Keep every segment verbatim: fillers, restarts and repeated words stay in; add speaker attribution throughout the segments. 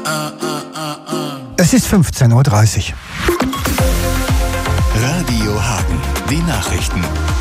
Speaker 1: Es ist fünfzehn Uhr dreißig.
Speaker 2: Radio Hagen, die Nachrichten.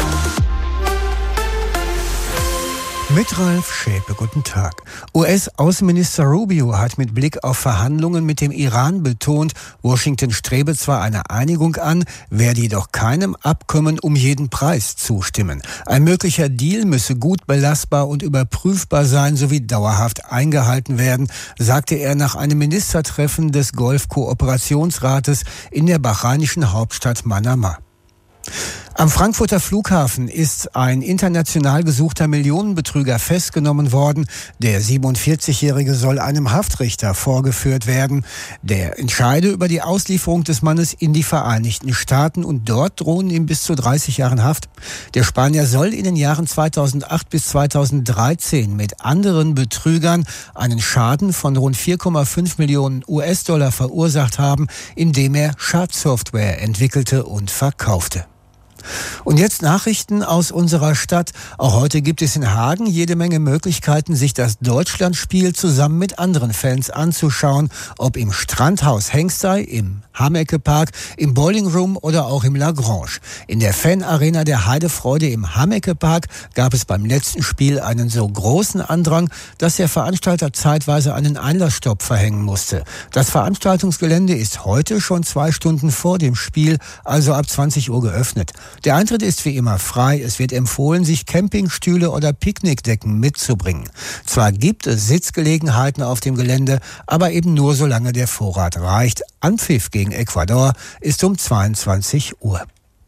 Speaker 1: Mit Ralf Schäpe, guten Tag. U S-Außenminister Rubio hat mit Blick auf Verhandlungen mit dem Iran betont, Washington strebe zwar eine Einigung an, werde jedoch keinem Abkommen um jeden Preis zustimmen. Ein möglicher Deal müsse gut belastbar und überprüfbar sein sowie dauerhaft eingehalten werden, sagte er nach einem Ministertreffen des Golf-Kooperationsrates in der bahrainischen Hauptstadt Manama. Am Frankfurter Flughafen ist ein international gesuchter Millionenbetrüger festgenommen worden. Der siebenundvierzigjährige soll einem Haftrichter vorgeführt werden. Der entscheide über die Auslieferung des Mannes in die Vereinigten Staaten und dort drohen ihm bis zu dreißig Jahren Haft. Der Spanier soll in den Jahren zweitausendacht bis zweitausenddreizehn mit anderen Betrügern einen Schaden von rund vier Komma fünf Millionen U S-Dollar verursacht haben, indem er Schadsoftware entwickelte und verkaufte. Und jetzt Nachrichten aus unserer Stadt. Auch heute gibt es in Hagen jede Menge Möglichkeiten, sich das Deutschlandspiel zusammen mit anderen Fans anzuschauen. Ob im Strandhaus Hengstei, im Hamecke-Park, im Bowling Room oder auch im Lagrange. In der Fanarena der Heidefreude im Hamecke-Park gab es beim letzten Spiel einen so großen Andrang, dass der Veranstalter zeitweise einen Einlassstopp verhängen musste. Das Veranstaltungsgelände ist heute schon zwei Stunden vor dem Spiel, also ab zwanzig Uhr geöffnet. Der Eintritt ist wie immer frei. Es wird empfohlen, sich Campingstühle oder Picknickdecken mitzubringen. Zwar gibt es Sitzgelegenheiten auf dem Gelände, aber eben nur solange der Vorrat reicht. Anpfiff gegen Ecuador ist um zweiundzwanzig Uhr.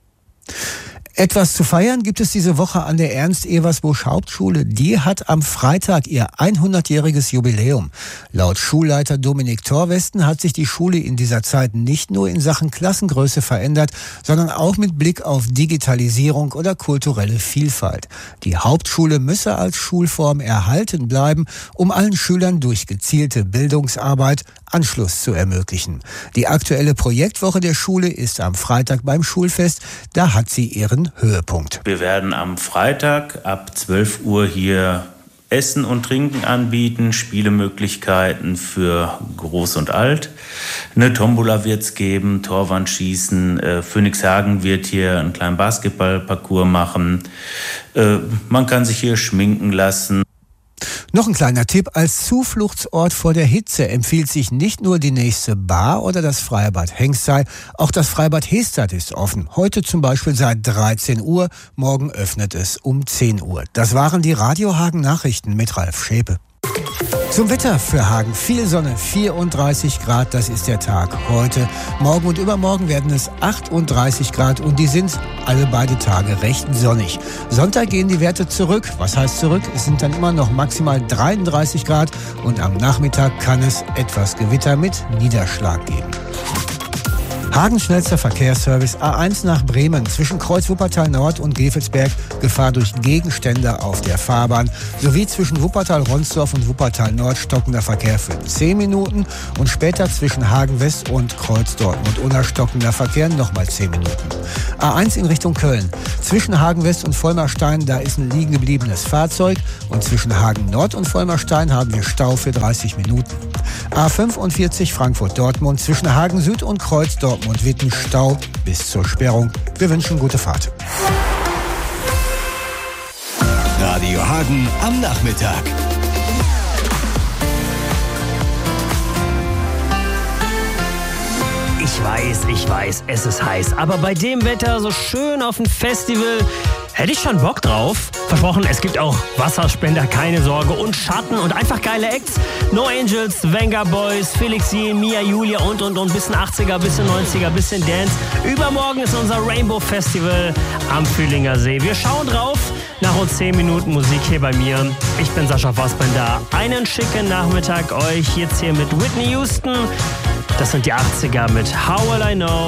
Speaker 1: Etwas zu feiern gibt es diese Woche an der Ernst-Eversbusch-Hauptschule. Die hat am Freitag ihr hundertjähriges Jubiläum. Laut Schulleiter Dominik Torwesten hat sich die Schule in dieser Zeit nicht nur in Sachen Klassengröße verändert, sondern auch mit Blick auf Digitalisierung oder kulturelle Vielfalt. Die Hauptschule müsse als Schulform erhalten bleiben, um allen Schülern durch gezielte Bildungsarbeit Anschluss zu ermöglichen. Die aktuelle Projektwoche der Schule ist am Freitag beim Schulfest. Da hat sie ihren Höhepunkt.
Speaker 3: Wir werden am Freitag ab zwölf Uhr hier Essen und Trinken anbieten, Spielemöglichkeiten für Groß und Alt. Eine Tombola wird es geben, Torwandschießen. Äh, Phoenix Hagen wird hier einen kleinen Basketballparcours machen. Äh, man kann sich hier schminken lassen.
Speaker 1: Noch ein kleiner Tipp, als Zufluchtsort vor der Hitze empfiehlt sich nicht nur die nächste Bar oder das Freibad Hengstei, auch das Freibad Hestad ist offen. Heute zum Beispiel seit dreizehn Uhr, morgen öffnet es um zehn Uhr. Das waren die Radio Hagen Nachrichten mit Ralf Schäpe. Zum Wetter für Hagen. Viel Sonne, vierunddreißig Grad, das ist der Tag heute. Morgen und übermorgen werden es achtunddreißig Grad und die sind alle beide Tage recht sonnig. Sonntag gehen die Werte zurück. Was heißt zurück? Es sind dann immer noch maximal dreiunddreißig Grad und am Nachmittag kann es etwas Gewitter mit Niederschlag geben. Hagen schnellster Verkehrsservice A eins nach Bremen zwischen Kreuz Wuppertal Nord und Gevelsberg Gefahr durch Gegenstände auf der Fahrbahn sowie zwischen Wuppertal-Ronsdorf und Wuppertal Nord stockender Verkehr für zehn Minuten und später zwischen Hagen West und Kreuz Dortmund-Unna stockender Verkehr nochmal zehn Minuten. A eins in Richtung Köln zwischen Hagen West und Vollmerstein, da ist ein liegen gebliebenes Fahrzeug und zwischen Hagen Nord und Vollmerstein haben wir Stau für dreißig Minuten. A fünfundvierzig Frankfurt-Dortmund zwischen Hagen Süd und Kreuz Dortmund-Witten Stau bis zur Sperrung. Wir wünschen gute Fahrt.
Speaker 2: Radio Hagen am Nachmittag.
Speaker 4: Ich weiß, ich weiß, es ist heiß. Aber bei dem Wetter so schön auf dem Festival hätte ich schon Bock drauf. Versprochen, es gibt auch Wasserspender, keine Sorge. Und Schatten und einfach geile Acts. No Angels, Venga Boys, Felix Jen, Mia Julia und, und, und. Bisschen achtziger, bisschen neunziger, bisschen Dance. Übermorgen ist unser Rainbow Festival am Fühlinger See. Wir schauen drauf. Nach uns zehn Minuten Musik hier bei mir. Ich bin Sascha Fassbender. Einen schicken Nachmittag euch jetzt hier mit Whitney Houston. Das sind die achtziger mit How Will I Know.